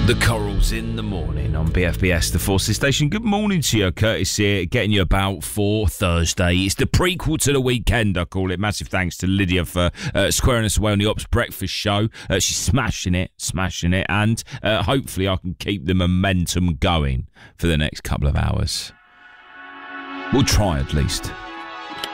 The Corals in the morning on BFBS, the Forces Station. Good morning to you, Curtis here, getting you about for Thursday. It's the prequel to the weekend, I call it. Massive thanks to Lydia for squaring us away on the Ops Breakfast show. She's smashing it, and hopefully I can keep the momentum going for the next couple of hours. We'll try at least.